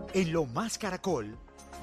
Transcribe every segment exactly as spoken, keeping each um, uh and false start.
En Lo Más Caracol,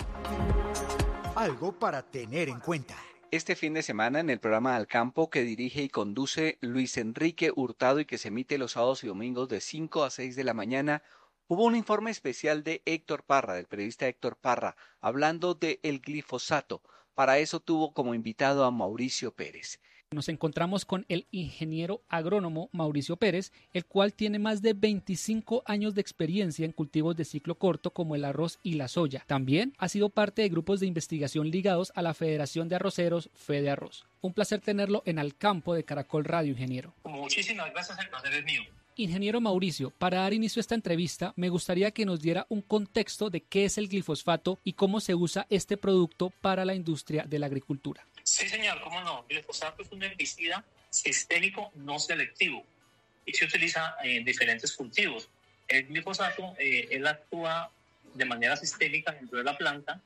algo para tener en cuenta. Este fin de semana en el programa Al Campo que dirige y conduce Luis Enrique Hurtado y que se emite los sábados y domingos de cinco a seis de la mañana, hubo un informe especial de Héctor Parra, del periodista Héctor Parra, hablando de el glifosato. Para eso tuvo como invitado a Mauricio Pérez. Nos encontramos con el ingeniero agrónomo Mauricio Pérez, el cual tiene más de veinticinco años de experiencia en cultivos de ciclo corto como el arroz y la soya. También ha sido parte de grupos de investigación ligados a la Federación de Arroceros, Fede Arroz. Un placer tenerlo en Al Campo de Caracol Radio, ingeniero. Muchísimas gracias, el placer es mío. Ingeniero Mauricio, para dar inicio a esta entrevista, me gustaría que nos diera un contexto de qué es el glifosato y cómo se usa este producto para la industria de la agricultura. Sí, señor, cómo no. El glifosato es un herbicida sistémico no selectivo y se utiliza en diferentes cultivos. El glifosato, eh, él actúa de manera sistémica dentro de la planta.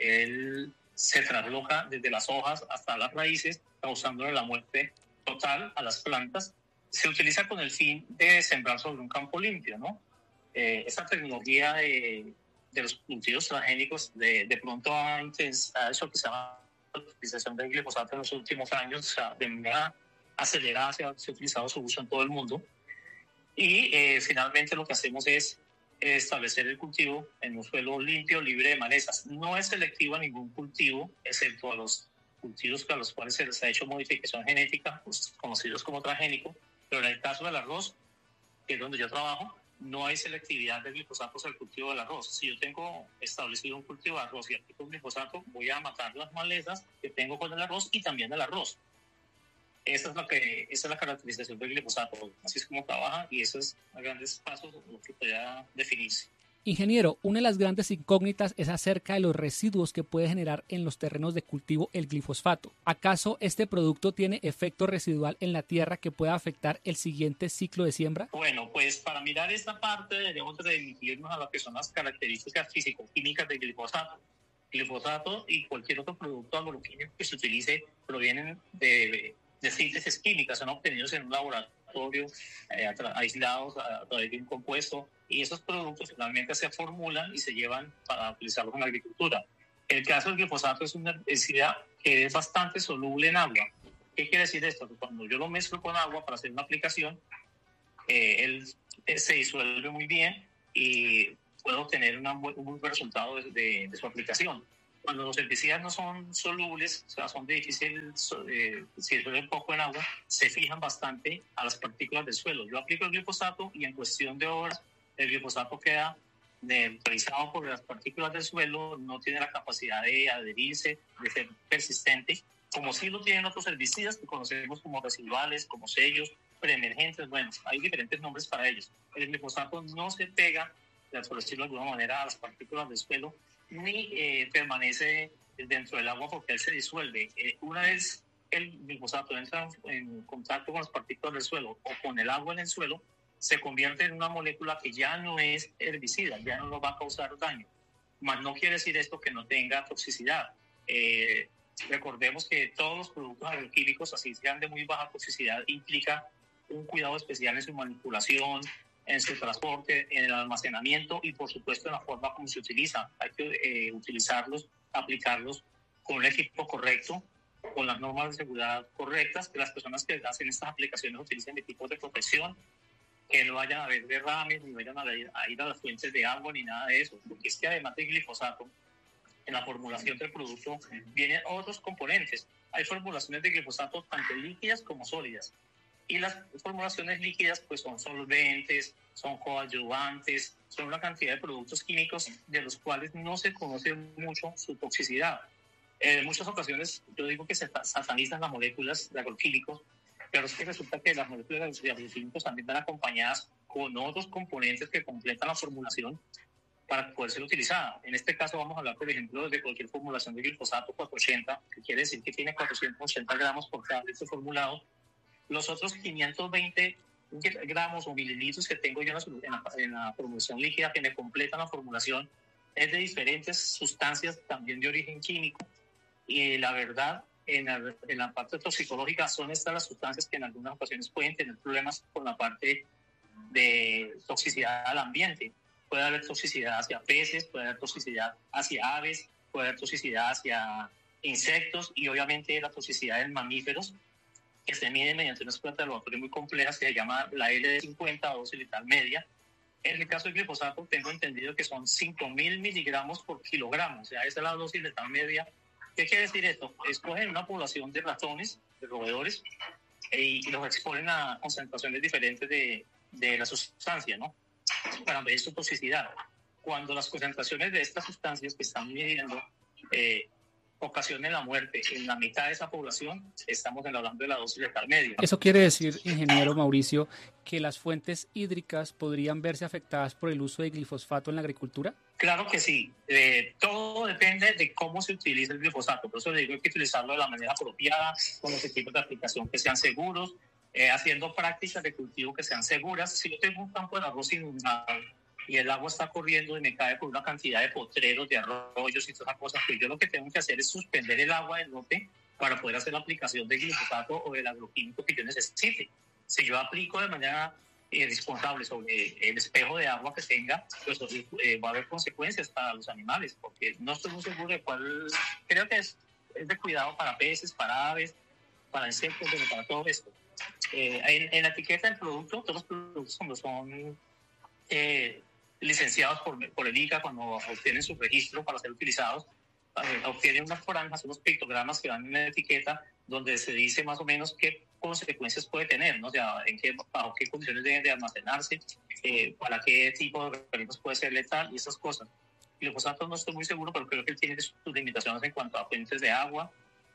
Él se trasloca desde las hojas hasta las raíces, causándole la muerte total a las plantas. Se utiliza con el fin de sembrar sobre un campo limpio, ¿no? Eh, esta tecnología de, de los cultivos transgénicos de, de pronto ha, intens- ha hecho que se llama la utilización del glifosato en los últimos años, o sea, de manera acelerada se ha, se ha utilizado su uso en todo el mundo. Y eh, finalmente lo que hacemos es establecer el cultivo en un suelo limpio, libre de malezas. No es selectivo a ningún cultivo, excepto a los cultivos a los cuales se les ha hecho modificación genética, pues, conocidos como transgénicos. Pero en el caso del arroz, que es donde yo trabajo, no hay selectividad de glifosatos al cultivo del arroz. Si yo tengo establecido un cultivo de arroz y aplico glifosato, voy a matar las malezas que tengo con el arroz y también el arroz. Esa es, lo que, esa es la caracterización del glifosato. Así es como trabaja y eso es a grandes pasos lo que podría definirse. Ingeniero, una de las grandes incógnitas es acerca de los residuos que puede generar en los terrenos de cultivo el glifosato. ¿Acaso este producto tiene efecto residual en la tierra que pueda afectar el siguiente ciclo de siembra? Bueno, pues para mirar esta parte debemos dirigirnos a lo que son las características físico-químicas del glifosato. Glifosato y cualquier otro producto agroquímico que se utilice provienen de, de síntesis químicas, son obtenidos en un laboratorio, eh, aislados a través de un compuesto. Y esos productos finalmente se formulan y se llevan para utilizarlos en la agricultura. El caso del glifosato es una herbicida que es bastante soluble en agua. ¿Qué quiere decir esto? Que cuando yo lo mezclo con agua para hacer una aplicación, eh, él, él se disuelve muy bien y puedo obtener una, un muy buen resultado de, de, de su aplicación. Cuando los herbicidas no son solubles, o sea, son de difícil, eh, si disuelven poco en agua, se fijan bastante a las partículas del suelo. Yo aplico el glifosato y en cuestión de horas, el glifosato queda neutralizado por las partículas del suelo, no tiene la capacidad de adherirse, de ser persistente, como sí lo tienen otros herbicidas que conocemos como residuales, como sellos, preemergentes. Bueno, hay diferentes nombres para ellos. El glifosato no se pega, por decirlo de alguna manera, a las partículas del suelo, ni eh, permanece dentro del agua porque él se disuelve. Eh, una vez el glifosato entra en contacto con las partículas del suelo o con el agua en el suelo, se convierte en una molécula que ya no es herbicida, ya no nos va a causar daño. Mas no quiere decir esto que no tenga toxicidad. Eh, recordemos que todos los productos agroquímicos, así sean de muy baja toxicidad, implica un cuidado especial en su manipulación, en su transporte, en el almacenamiento y, por supuesto, en la forma como se utiliza. Hay que eh, utilizarlos, aplicarlos con el equipo correcto, con las normas de seguridad correctas, que las personas que hacen estas aplicaciones utilicen equipos de protección, que no vayan a haber derrames, ni vayan a ir, a ir a las fuentes de agua, ni nada de eso. Porque es que además del glifosato, en la formulación del producto vienen otros componentes. Hay formulaciones de glifosato tanto líquidas como sólidas. Y las formulaciones líquidas pues son solventes, son coadyuvantes, son una cantidad de productos químicos de los cuales no se conoce mucho su toxicidad. En muchas ocasiones yo digo que se satanizan las moléculas de agroquímicos, pero es que resulta que las moléculas de agroquímicos también van acompañadas con otros componentes que completan la formulación para poder ser utilizada. En este caso vamos a hablar, por ejemplo, de cualquier formulación de glifosato cuatrocientos ochenta, que quiere decir que tiene cuatrocientos ochenta gramos por cada litro formulado. Los otros quinientos veinte gramos o mililitros que tengo yo en la, en la formulación líquida que me completan la formulación es de diferentes sustancias también de origen químico. Y la verdad, en la, en la parte toxicológica son estas las sustancias que en algunas ocasiones pueden tener problemas con la parte de toxicidad al ambiente. puede haber toxicidad hacia peces, puede haber toxicidad hacia aves, puede haber toxicidad hacia insectos y obviamente la toxicidad en mamíferos que se mide mediante unas pruebas de laboratorio muy complejas que se llama la L D cincuenta o dosis letal media. En el caso del glifosato tengo entendido que son cinco mil miligramos por kilogramo, o sea, esa es la dosis letal media. ¿Qué quiere decir esto? Escogen una población de ratones, de roedores, y los exponen a concentraciones diferentes de, de la sustancia, ¿no? Para ver su toxicidad. Cuando las concentraciones de estas sustancias que están midiendo eh, ocasionen la muerte en la mitad de esa población, estamos hablando de la dosis letal media. Eso quiere decir, ingeniero Mauricio, que las fuentes hídricas podrían verse afectadas por el uso de glifosfato en la agricultura. Claro que sí. Eh, todo depende de cómo se utiliza el glifosato. Por eso le digo que hay que utilizarlo de la manera apropiada, con los equipos de aplicación que sean seguros, eh, haciendo prácticas de cultivo que sean seguras. Si yo tengo un campo de arroz inundado y el agua está corriendo y me cae por una cantidad de potreros, de arroyos y todas esas cosas, pues yo lo que tengo que hacer es suspender el agua del lote para poder hacer la aplicación de glifosato o del agroquímico que yo necesite. Si yo aplico de manera eh, responsable sobre el espejo de agua que tenga, pues eh, va a haber consecuencias para los animales, porque no estoy muy seguro de cuál, creo que es, es de cuidado para peces, para aves, para insectos, pero para todo esto. Eh, en, en la etiqueta del producto, todos los productos cuando son eh, licenciados por, por el I C A, cuando obtienen su registro para ser utilizados, eh, obtienen unas franjas, unos pictogramas que van en la etiqueta donde se dice más o menos qué consecuencias puede tener, ¿no? O sea, en qué, bajo qué condiciones deben de almacenarse, eh, para qué tipo de organismos puede ser letal y esas cosas. Y los glifosatos no estoy muy seguro, pero creo que él tiene sus limitaciones en cuanto a fuentes de agua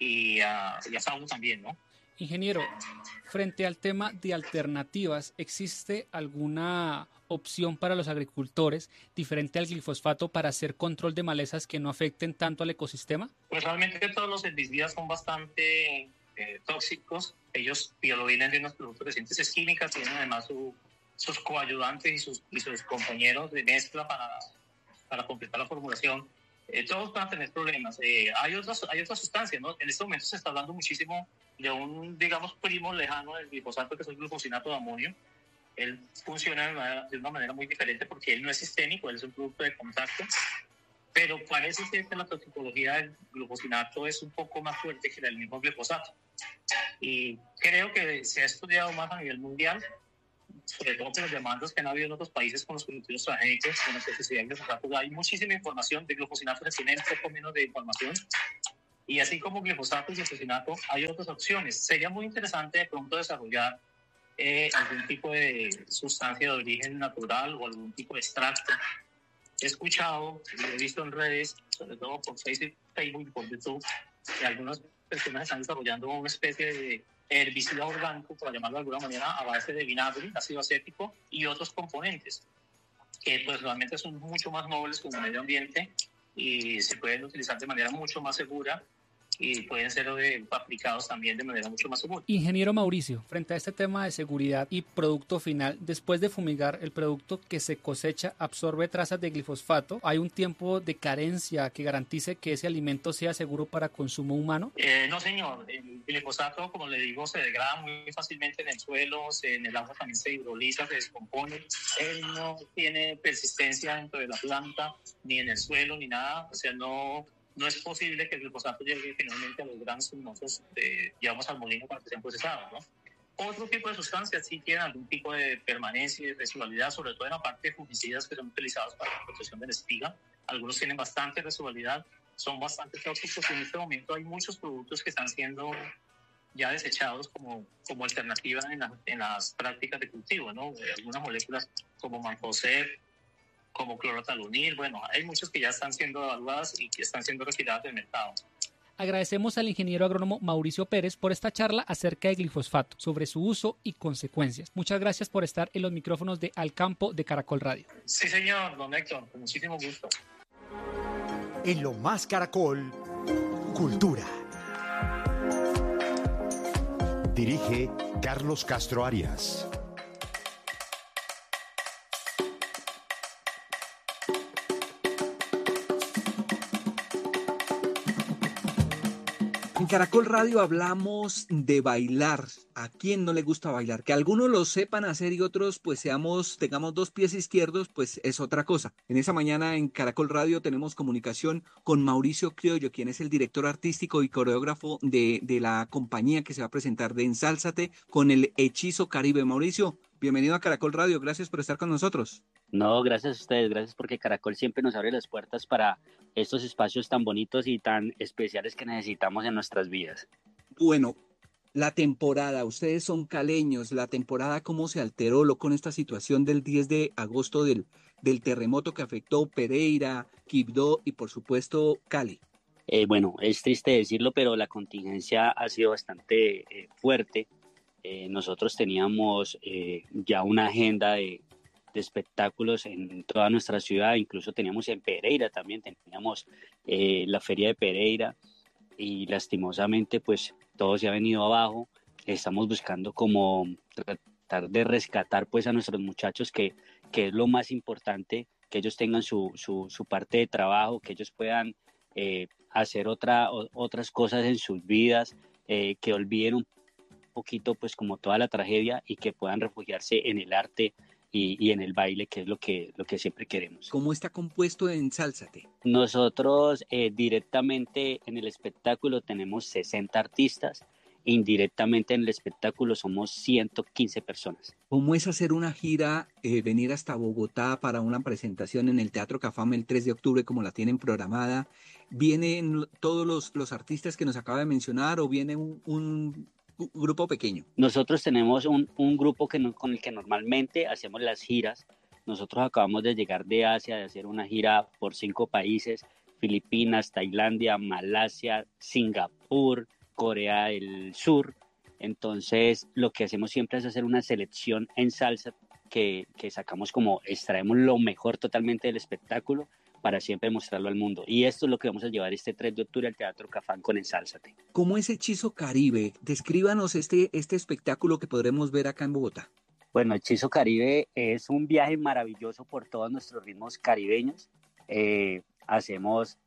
y a, y a salud también, ¿no? Ingeniero, frente al tema de alternativas, ¿existe alguna opción para los agricultores diferente al glifosfato para hacer control de malezas que no afecten tanto al ecosistema? Pues realmente todos los herbicidas son bastante eh, tóxicos. Ellos vienen de unos productos de síntesis química, tienen además su, sus coayudantes y sus, y sus compañeros de mezcla para, para completar la formulación. Eh, todos van a tener problemas. Eh, hay, otras, hay otras sustancias, ¿no? En este momento se está hablando muchísimo de un, digamos, primo lejano del glifosato, que es el glufosinato de amonio. Él funciona de una, manera, de una manera muy diferente porque él no es sistémico, él es un producto de contacto, pero parece ser que la toxicología del glufosinato es un poco más fuerte que la del mismo glifosato. Y creo que se ha estudiado más a nivel mundial, sobre todo por las demandas que han habido en otros países con los cultivos transgénicos, con la toxicidad del glifosato. Hay muchísima información de glufosinato, se tiene un poco menos de información. Y así como glifosato y glufosinato, hay otras opciones. Sería muy interesante de pronto desarrollar eh, algún tipo de sustancia de origen natural o algún tipo de extracto. He escuchado, lo he visto en redes, sobre todo por Facebook y por YouTube, que algunas personas están desarrollando una especie de herbicida orgánico, por llamarlo de alguna manera, a base de vinagre, ácido acético y otros componentes, que pues realmente son mucho más nobles con el medio ambiente y se pueden utilizar de manera mucho más segura y pueden ser eh, aplicados también de manera mucho más segura. Ingeniero Mauricio, frente a este tema de seguridad y producto final, después de fumigar, el producto que se cosecha absorbe trazas de glifosfato. ¿Hay un tiempo de carencia que garantice que ese alimento sea seguro para consumo humano? Eh, no, señor. El glifosato, como le digo, se degrada muy fácilmente en el suelo, en el agua también se hidroliza, se descompone. Él no tiene persistencia dentro de la planta, ni en el suelo, ni nada. O sea, no... No es posible que el glifosato llegue finalmente a los granos luminosos, eh, llevamos al molino para que sean procesados, ¿no? Otro tipo de sustancias sí tienen algún tipo de permanencia y residualidad, sobre todo en la parte de fungicidas que son utilizados para la protección de la espiga. Algunos tienen bastante residualidad, son bastante tóxicos y en este momento hay muchos productos que están siendo ya desechados como, como alternativa en, la, en las prácticas de cultivo, ¿no? Algunas moléculas como Mancozeb, como clorotalunil, bueno, hay muchos que ya están siendo evaluadas y que están siendo retiradas del mercado. Agradecemos al ingeniero agrónomo Mauricio Pérez por esta charla acerca de glifosfato, sobre su uso y consecuencias. Muchas gracias por estar en los micrófonos de Al Campo de Caracol Radio. Sí, señor, don Héctor, con muchísimo gusto. En Lo Más Caracol, Cultura. Dirige Carlos Castro Arias. En Caracol Radio hablamos de bailar, ¿a quién no le gusta bailar? Que algunos lo sepan hacer y otros pues seamos, tengamos dos pies izquierdos, pues es otra cosa. En esa mañana en Caracol Radio tenemos comunicación con Mauricio Criollo, quien es el director artístico y coreógrafo de, de la compañía que se va a presentar de Ensálzate con el Hechizo Caribe. Mauricio, bienvenido a Caracol Radio, gracias por estar con nosotros. No, gracias a ustedes, gracias porque Caracol siempre nos abre las puertas para estos espacios tan bonitos y tan especiales que necesitamos en nuestras vidas. Bueno, la temporada, ustedes son caleños, la temporada cómo se alteró lo, con esta situación del diez de agosto del, del terremoto que afectó Pereira, Quibdó y por supuesto Cali. Eh, bueno, es triste decirlo, pero la contingencia ha sido bastante eh, fuerte. Eh, nosotros teníamos eh, ya una agenda de, de espectáculos en toda nuestra ciudad, incluso teníamos en Pereira también, teníamos eh, la feria de Pereira y lastimosamente pues todo se ha venido abajo. Estamos buscando como tratar de rescatar pues a nuestros muchachos que, que es lo más importante, que ellos tengan su, su, su parte de trabajo, que ellos puedan eh, hacer otra, o, otras cosas en sus vidas, eh, que olviden un poquito pues como toda la tragedia y que puedan refugiarse en el arte y, y en el baile, que es lo que, lo que siempre queremos. ¿Cómo está compuesto Ensálzate? Nosotros eh, directamente en el espectáculo tenemos sesenta artistas, indirectamente en el espectáculo somos ciento quince personas. ¿Cómo es hacer una gira, eh, venir hasta Bogotá para una presentación en el Teatro Cafam el tres de octubre como la tienen programada? ¿Vienen todos los, los artistas que nos acaba de mencionar o viene un... un grupo pequeño? Nosotros tenemos un, un grupo que no, con el que normalmente hacemos las giras. Nosotros acabamos de llegar de Asia, de hacer una gira por cinco países: Filipinas, Tailandia, Malasia, Singapur, Corea del Sur. Entonces lo que hacemos siempre es hacer una selección en salsa que, que sacamos, como extraemos lo mejor totalmente del espectáculo para siempre mostrarlo al mundo. Y esto es lo que vamos a llevar este tres de octubre al Teatro Cafam con Ensálzate. ¿Cómo es Hechizo Caribe? Descríbanos este, este espectáculo que podremos ver acá en Bogotá. Bueno, Hechizo Caribe es un viaje maravilloso por todos nuestros ritmos caribeños. Eh, hacemos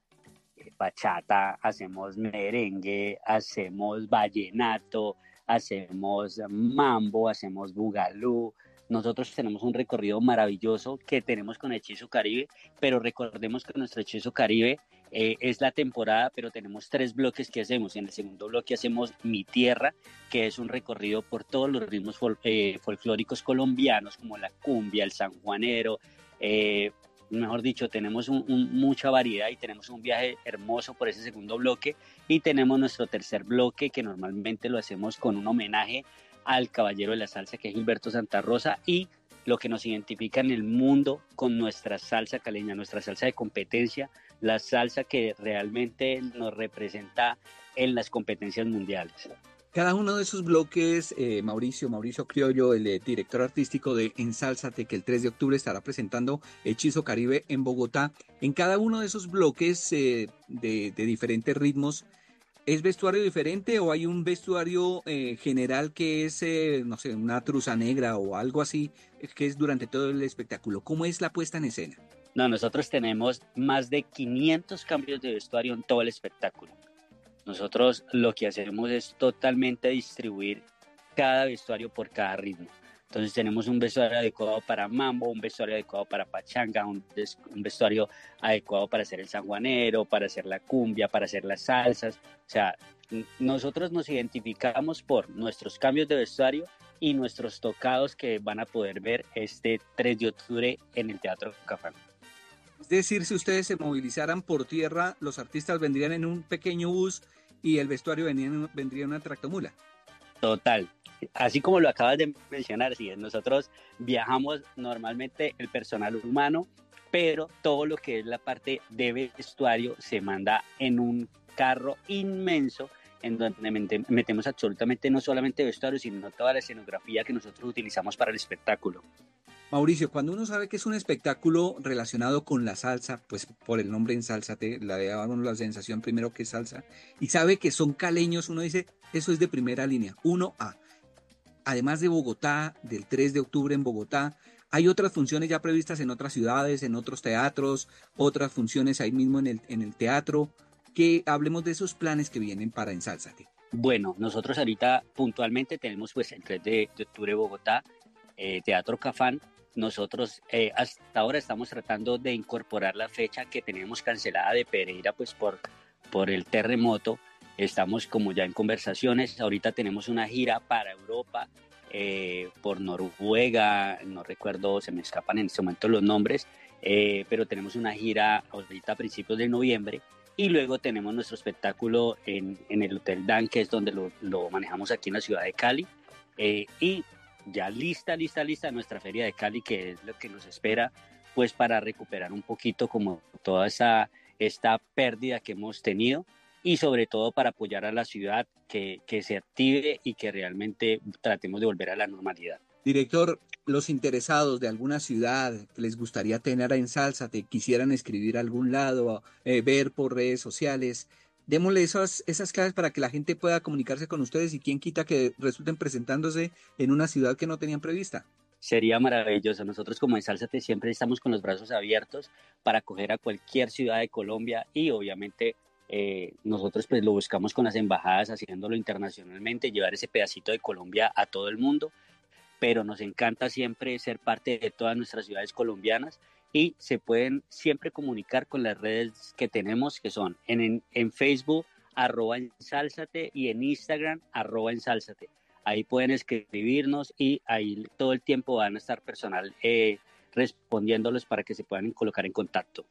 bachata, hacemos merengue, hacemos vallenato, hacemos mambo, hacemos bugalú. Nosotros tenemos un recorrido maravilloso que tenemos con Hechizo Caribe, pero recordemos que nuestro Hechizo Caribe eh, es la temporada, pero tenemos tres bloques que hacemos. En el segundo bloque hacemos Mi Tierra, que es un recorrido por todos los ritmos fol eh, folclóricos colombianos, como la cumbia, el sanjuanero, eh, mejor dicho, tenemos un, un, mucha variedad y tenemos un viaje hermoso por ese segundo bloque. Y tenemos nuestro tercer bloque, que normalmente lo hacemos con un homenaje al caballero de la salsa, que es Gilberto Santa Rosa, y lo que nos identifica en el mundo con nuestra salsa caleña, nuestra salsa de competencia, la salsa que realmente nos representa en las competencias mundiales. Cada uno de esos bloques, eh, Mauricio, Mauricio Criollo, el eh, director artístico de Ensálzate, que el tres de octubre estará presentando Hechizo Caribe en Bogotá, en cada uno de esos bloques eh, de, de diferentes ritmos, ¿es vestuario diferente o hay un vestuario eh, general que es, eh, no sé, una truza negra o algo así, que es durante todo el espectáculo? ¿Cómo es la puesta en escena? No, nosotros tenemos más de quinientos cambios de vestuario en todo el espectáculo. Nosotros lo que hacemos es totalmente distribuir cada vestuario por cada ritmo. Entonces tenemos un vestuario adecuado para mambo, un vestuario adecuado para pachanga, un, un vestuario adecuado para hacer el sanjuanero, para hacer la cumbia, para hacer las salsas. O sea, nosotros nos identificamos por nuestros cambios de vestuario y nuestros tocados que van a poder ver este tres de octubre en el Teatro Cafam. Es decir, si ustedes se movilizaran por tierra, los artistas vendrían en un pequeño bus y el vestuario vendría en, vendría en una tractomula. Total. Así como lo acabas de mencionar, sí, nosotros viajamos normalmente el personal humano, pero todo lo que es la parte de vestuario se manda en un carro inmenso en donde metemos absolutamente no solamente vestuario, sino toda la escenografía que nosotros utilizamos para el espectáculo. Mauricio, cuando uno sabe que es un espectáculo relacionado con la salsa, pues por el nombre Ensálzate, le da uno la sensación primero que es salsa, y sabe que son caleños, uno dice, eso es de primera línea, uno A. Además de Bogotá, del tres de octubre en Bogotá, hay otras funciones ya previstas en otras ciudades, en otros teatros, otras funciones ahí mismo en el, en el teatro, que hablemos de esos planes que vienen para Ensálzate. Bueno, nosotros ahorita puntualmente tenemos pues el tres de octubre Bogotá, eh, Teatro Cafam. Nosotros eh, hasta ahora estamos tratando de incorporar la fecha que teníamos cancelada de Pereira pues por, por el terremoto. Estamos como ya en conversaciones. Ahorita tenemos una gira para Europa, eh, por Noruega, no recuerdo, se me escapan en este momento los nombres, eh, pero tenemos una gira ahorita a principios de noviembre. Y luego tenemos nuestro espectáculo en, en el Hotel Dan, que es donde lo, lo manejamos aquí en la ciudad de Cali. Eh, y ya lista, lista, lista nuestra feria de Cali, que es lo que nos espera, pues para recuperar un poquito como toda esa, esta pérdida que hemos tenido y sobre todo para apoyar a la ciudad que, que se active y que realmente tratemos de volver a la normalidad. Director, los interesados de alguna ciudad que les gustaría tener a Ensálzate, quisieran escribir a algún lado, eh, ver por redes sociales, démosle esas, esas claves para que la gente pueda comunicarse con ustedes y quién quita que resulten presentándose en una ciudad que no tenían prevista. Sería maravilloso. Nosotros como Ensálzate siempre estamos con los brazos abiertos para acoger a cualquier ciudad de Colombia y obviamente eh, nosotros pues lo buscamos con las embajadas, haciéndolo internacionalmente, llevar ese pedacito de Colombia a todo el mundo. Pero nos encanta siempre ser parte de todas nuestras ciudades colombianas y se pueden siempre comunicar con las redes que tenemos, que son en, en, en Facebook, arroba Ensálzate, y en Instagram, arroba Ensálzate. Ahí pueden escribirnos y ahí todo el tiempo van a estar personal eh, respondiéndolos para que se puedan colocar en contacto.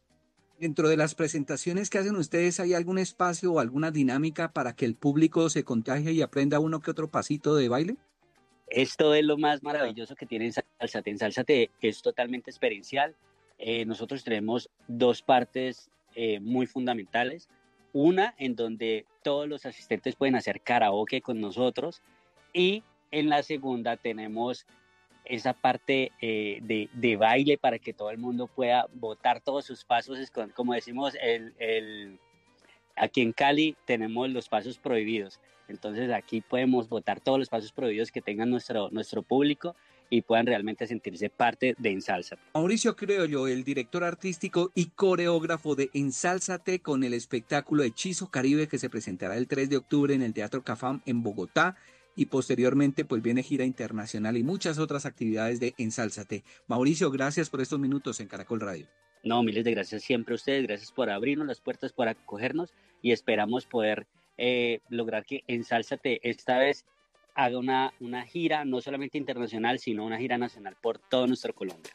Dentro de las presentaciones que hacen ustedes, ¿hay algún espacio o alguna dinámica para que el público se contagie y aprenda uno que otro pasito de baile? Esto es lo más maravilloso que tiene Ensálzate. Ensálzate es totalmente experiencial. Eh, nosotros tenemos dos partes eh, muy fundamentales. Una en donde todos los asistentes pueden hacer karaoke con nosotros y en la segunda tenemos esa parte eh, de, de baile para que todo el mundo pueda botar todos sus pasos. Como decimos, el, el, aquí en Cali tenemos los pasos prohibidos. Entonces aquí podemos botar todos los pasos prohibidos que tengan nuestro, nuestro público y puedan realmente sentirse parte de Ensálzate. Mauricio Criollo, el director artístico y coreógrafo de Ensálzate, con el espectáculo Hechizo Caribe que se presentará el tres de octubre en el Teatro Cafam en Bogotá y posteriormente pues viene gira internacional y muchas otras actividades de Ensálzate. Mauricio, gracias por estos minutos en Caracol Radio. No, miles de gracias siempre a ustedes, gracias por abrirnos las puertas, por acogernos y esperamos poder Eh, lograr que Ensálzate esta vez haga una, una gira no solamente internacional, sino una gira nacional por todo nuestro Colombia.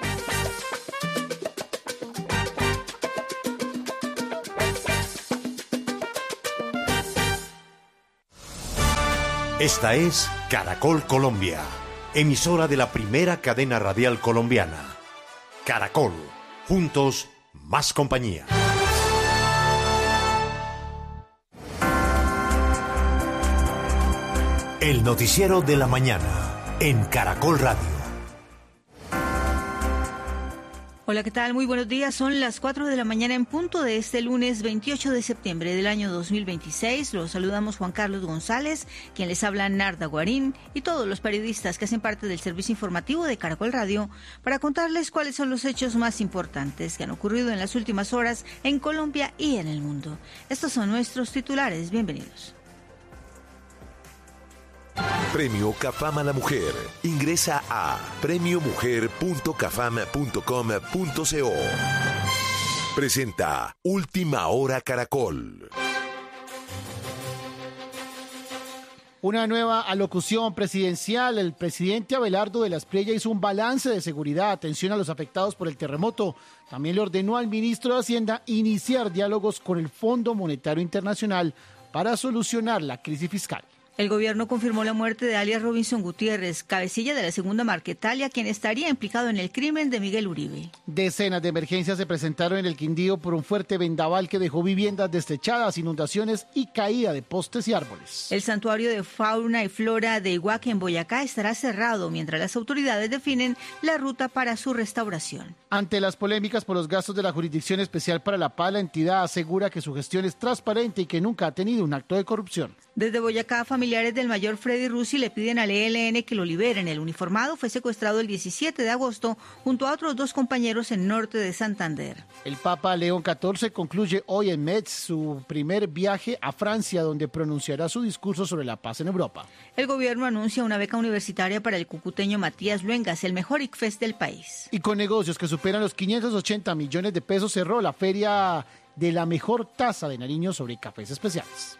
Esta es Caracol Colombia, emisora de la primera cadena radial colombiana. Caracol, juntos, más compañía. El noticiero de la mañana en Caracol Radio. Hola, ¿qué tal? Muy buenos días. Son las cuatro de la mañana en punto de este lunes veintiocho de septiembre del año dos mil veintiséis. Los saludamos Juan Carlos González, quien les habla Narda Guarín, y todos los periodistas que hacen parte del servicio informativo de Caracol Radio para contarles cuáles son los hechos más importantes que han ocurrido en las últimas horas en Colombia y en el mundo. Estos son nuestros titulares. Bienvenidos. Premio Cafam a la Mujer. Ingresa a premio mujer punto cafam punto com punto co. Presenta Última Hora Caracol. Una nueva alocución presidencial. El presidente Abelardo de la Espriella hizo un balance de seguridad, atención a los afectados por el terremoto. También le ordenó al ministro de Hacienda iniciar diálogos con el Fondo Monetario Internacional para solucionar la crisis fiscal. El gobierno confirmó la muerte de alias Robinson Gutiérrez, cabecilla de la segunda Marquetalia, quien estaría implicado en el crimen de Miguel Uribe. Decenas de emergencias se presentaron en el Quindío por un fuerte vendaval que dejó viviendas destechadas, inundaciones y caída de postes y árboles. El santuario de fauna y flora de Iguaque en Boyacá estará cerrado mientras las autoridades definen la ruta para su restauración. Ante las polémicas por los gastos de la Jurisdicción Especial para la Paz, la entidad asegura que su gestión es transparente y que nunca ha tenido un acto de corrupción. Desde Boyacá, familia familiares del mayor Freddy Russi le piden al E L N que lo liberen. El uniformado fue secuestrado el diecisiete de agosto junto a otros dos compañeros en norte de Santander. El Papa León catorce concluye hoy en Metz su primer viaje a Francia, donde pronunciará su discurso sobre la paz en Europa. El gobierno anuncia una beca universitaria para el cucuteño Matías Luengas, el mejor ICFES del país. Y con negocios que superan los quinientos ochenta millones de pesos cerró la feria de la mejor taza de Nariño sobre cafés especiales.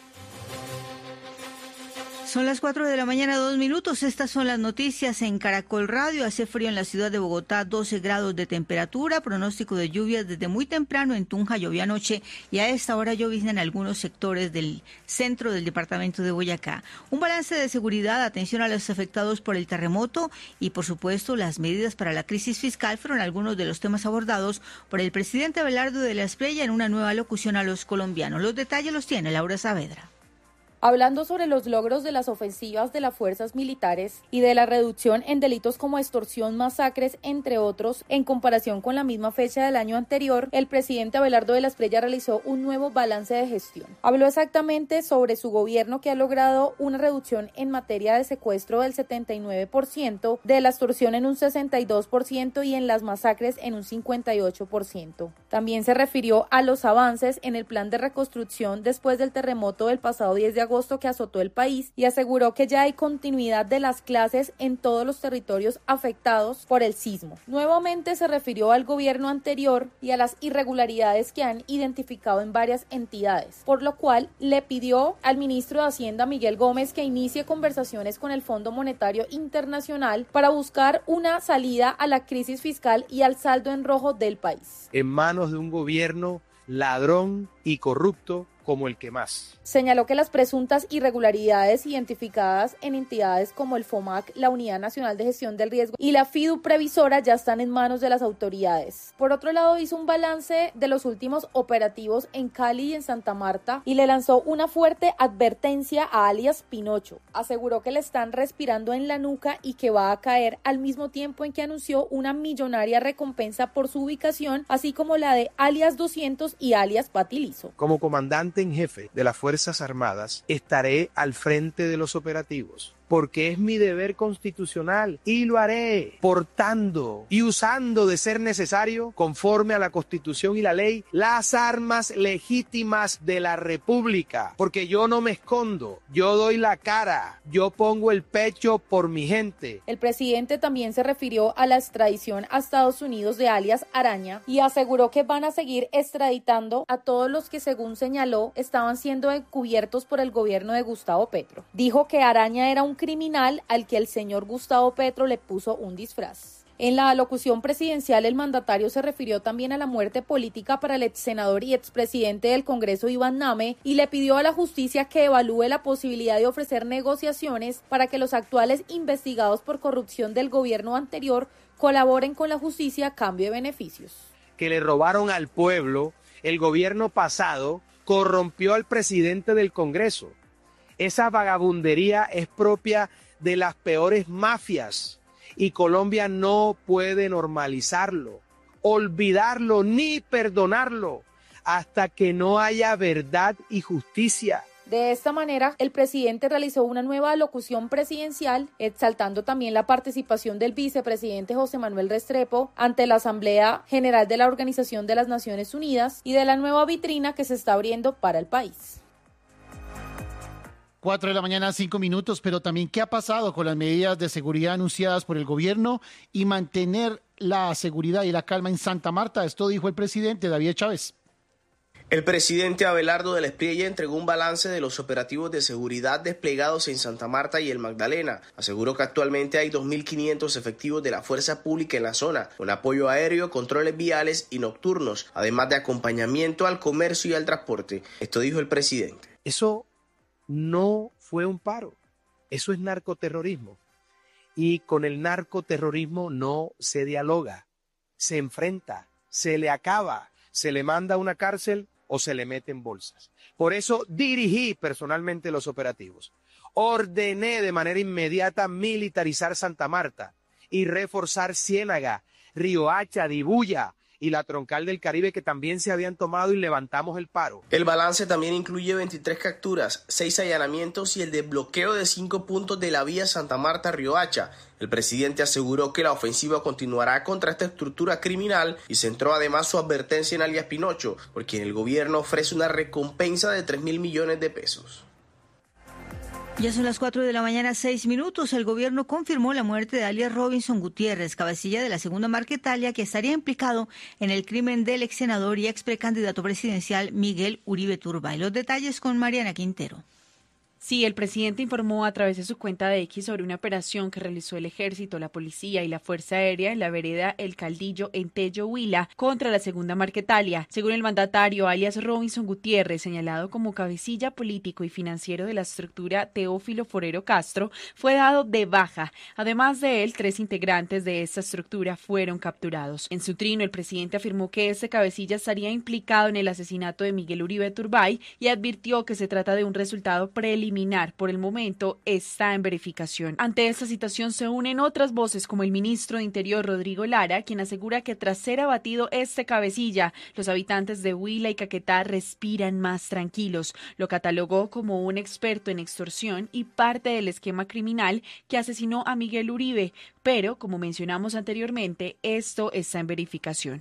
Son las cuatro de la mañana, dos minutos. Estas son las noticias en Caracol Radio. Hace frío en la ciudad de Bogotá, doce grados de temperatura. Pronóstico de lluvias desde muy temprano en Tunja, llovió anoche y a esta hora llovizna en algunos sectores del centro del departamento de Boyacá. Un balance de seguridad, atención a los afectados por el terremoto y, por supuesto, las medidas para la crisis fiscal fueron algunos de los temas abordados por el presidente Abelardo de la Espriella en una nueva locución a los colombianos. Los detalles los tiene Laura Saavedra. Hablando sobre los logros de las ofensivas de las fuerzas militares y de la reducción en delitos como extorsión, masacres, entre otros, en comparación con la misma fecha del año anterior, el presidente Abelardo de la Espriella realizó un nuevo balance de gestión. Habló exactamente sobre su gobierno, que ha logrado una reducción en materia de secuestro del setenta y nueve por ciento, de la extorsión en un sesenta y dos por ciento y en las masacres en un cincuenta y ocho por ciento. También se refirió a los avances en el plan de reconstrucción después del terremoto del pasado diez de agosto que azotó el país y aseguró que ya hay continuidad de las clases en todos los territorios afectados por el sismo. Nuevamente se refirió al gobierno anterior y a las irregularidades que han identificado en varias entidades, por lo cual le pidió al ministro de Hacienda, Miguel Gómez, que inicie conversaciones con el Fondo Monetario Internacional para buscar una salida a la crisis fiscal y al saldo en rojo del país. En manos de un gobierno ladrón y corrupto como el que más. Señaló que las presuntas irregularidades identificadas en entidades como el FOMAC, la Unidad Nacional de Gestión del Riesgo y la FIDU Previsora ya están en manos de las autoridades. Por otro lado, hizo un balance de los últimos operativos en Cali y en Santa Marta y le lanzó una fuerte advertencia a alias Pinocho. Aseguró que le están respirando en la nuca y que va a caer, al mismo tiempo en que anunció una millonaria recompensa por su ubicación, así como la de alias doscientos y alias Patilizo. Como comandante en jefe de las Fuerzas Armadas, estaré al frente de los operativos, porque es mi deber constitucional y lo haré portando y usando de ser necesario, conforme a la Constitución y la ley, las armas legítimas de la República, porque yo no me escondo, yo doy la cara, yo pongo el pecho por mi gente. El presidente también se refirió a la extradición a Estados Unidos de alias Araña y aseguró que van a seguir extraditando a todos los que, según señaló, estaban siendo encubiertos por el gobierno de Gustavo Petro. Dijo que Araña era un criminal al que el señor Gustavo Petro le puso un disfraz. En la alocución presidencial, el mandatario se refirió también a la muerte política para el ex senador y expresidente del Congreso Iván Name y le pidió a la justicia que evalúe la posibilidad de ofrecer negociaciones para que los actuales investigados por corrupción del gobierno anterior colaboren con la justicia a cambio de beneficios. Que le robaron al pueblo, el gobierno pasado corrompió al presidente del Congreso. Esa vagabundería es propia de las peores mafias y Colombia no puede normalizarlo, olvidarlo ni perdonarlo hasta que no haya verdad y justicia. De esta manera, el presidente realizó una nueva alocución presidencial, exaltando también la participación del vicepresidente José Manuel Restrepo ante la Asamblea General de la Organización de las Naciones Unidas y de la nueva vitrina que se está abriendo para el país. Cuatro de la mañana, cinco minutos, pero también ¿qué ha pasado con las medidas de seguridad anunciadas por el gobierno y mantener la seguridad y la calma en Santa Marta? Esto dijo el presidente David Chávez. El presidente Abelardo de la Espriella entregó un balance de los operativos de seguridad desplegados en Santa Marta y el Magdalena. Aseguró que actualmente hay dos mil quinientos efectivos de la fuerza pública en la zona, con apoyo aéreo, controles viales y nocturnos, además de acompañamiento al comercio y al transporte. Esto dijo el presidente. Eso no fue un paro, eso es narcoterrorismo. Y con el narcoterrorismo no se dialoga, se enfrenta, se le acaba, se le manda a una cárcel o se le mete en bolsas. Por eso dirigí personalmente los operativos. Ordené de manera inmediata militarizar Santa Marta y reforzar Ciénaga, Riohacha, Dibuya y la Troncal del Caribe, que también se habían tomado y levantamos el paro. El balance también incluye veintitrés capturas, seis allanamientos y el desbloqueo de cinco puntos de la vía Santa Marta-Riohacha. El presidente aseguró que la ofensiva continuará contra esta estructura criminal y centró además su advertencia en alias Pinocho, por quien el gobierno ofrece una recompensa de tres mil millones de pesos. Ya son las cuatro de la mañana, seis minutos. El gobierno confirmó la muerte de alias Robinson Gutiérrez, cabecilla de la segunda Marquetalia, que estaría implicado en el crimen del ex senador y ex precandidato presidencial Miguel Uribe Turbay. Los detalles con Mariana Quintero. Sí, el presidente informó a través de su cuenta de X sobre una operación que realizó el Ejército, la Policía y la Fuerza Aérea en la vereda El Caldillo en Tello, Huila, contra la segunda Marquetalia. Según el mandatario, alias Robinson Gutiérrez, señalado como cabecilla político y financiero de la estructura Teófilo Forero Castro, fue dado de baja. Además de él, tres integrantes de esta estructura fueron capturados. En su trino, el presidente afirmó que este cabecilla estaría implicado en el asesinato de Miguel Uribe Turbay y advirtió que se trata de un resultado preliminar. Por el momento está en verificación. Ante esta situación se unen otras voces como el ministro de Interior Rodrigo Lara, quien asegura que tras ser abatido este cabecilla, los habitantes de Huila y Caquetá respiran más tranquilos. Lo catalogó como un experto en extorsión y parte del esquema criminal que asesinó a Miguel Uribe, pero como mencionamos anteriormente, esto está en verificación.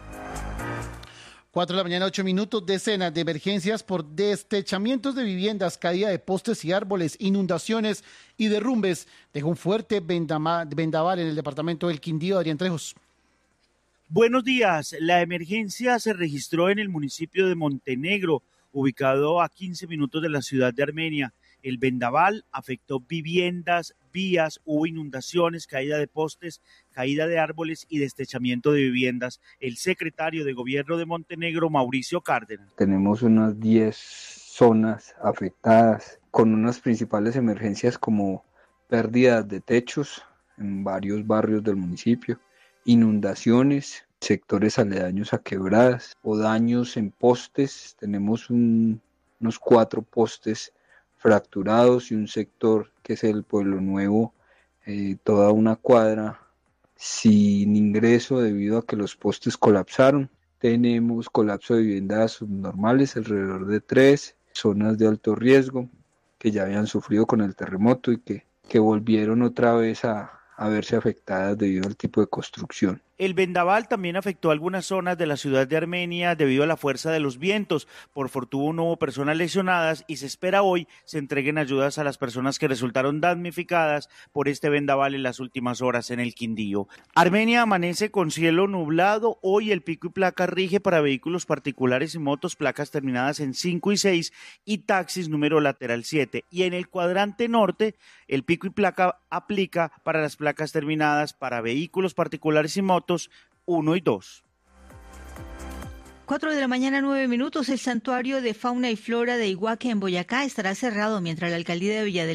Cuatro de la mañana, ocho minutos. Decenas de emergencias por destechamientos de viviendas, caída de postes y árboles, inundaciones y derrumbes. Dejó un fuerte vendaval en el departamento del Quindío. Adrián Trejos. Buenos días. La emergencia se registró en el municipio de Montenegro, ubicado a quince minutos de la ciudad de Armenia. El vendaval afectó viviendas, vías, hubo inundaciones, caída de postes, caída de árboles y destechamiento de viviendas. El secretario de Gobierno de Montenegro, Mauricio Cárdenas. Tenemos unas diez zonas afectadas con unas principales emergencias como pérdidas de techos en varios barrios del municipio, inundaciones, sectores aledaños a quebradas o daños en postes. Tenemos un, unos cuatro postes fracturados y un sector que es el Pueblo Nuevo, eh, toda una cuadra sin ingreso debido a que los postes colapsaron. Tenemos colapso de viviendas subnormales, alrededor de tres zonas de alto riesgo que ya habían sufrido con el terremoto y que, que volvieron otra vez a, a verse afectadas debido al tipo de construcción. El vendaval también afectó algunas zonas de la ciudad de Armenia debido a la fuerza de los vientos. Por fortuna no hubo personas lesionadas y se espera hoy se entreguen ayudas a las personas que resultaron damnificadas por este vendaval en las últimas horas en el Quindío. Armenia amanece con cielo nublado. Hoy el pico y placa rige para vehículos particulares y motos, placas terminadas en cinco y seis y taxis número lateral siete. Y en el cuadrante norte el pico y placa aplica para las placas terminadas para vehículos particulares y motos uno y dos. Cuatro de la mañana, nueve minutos. El santuario de fauna y flora de Iguaque en Boyacá estará cerrado mientras la alcaldía de Villa de